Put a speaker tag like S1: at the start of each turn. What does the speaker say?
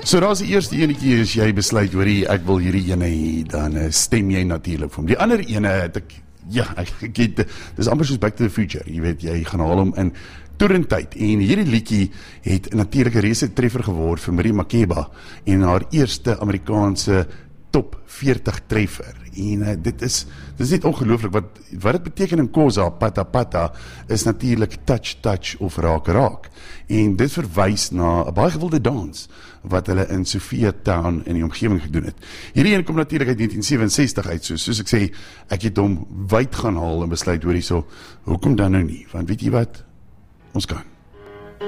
S1: So daar's die eerste enetjie, as jy besluit, hoorie, ek wil hierdie ene hê, dan stem jy natuurlik vir hom. Die ander ene het ek, dis amper soos Back to the Future, jy weet, jy gaan haal hom in toerentyd, en hierdie liedjie het natuurlik 'n reuse treffer geword vir Marie Makeba, en haar eerste Amerikaanse top 40 treffer, en dit is net ongelooflik, wat dit beteken in Khoza, pata pata, is natuurlik touch of raak, en dit verwys na 'n baie gewilde dans, wat hulle in Sophia Town in die omgewing gedoen het. Hierdie een kom natuurlik uit 1967 uit, soos ek sê, ek het hom wyd gaan haal en besluit, hoor hierso, hoekom dan nou nie, want weet jy wat, ons kan.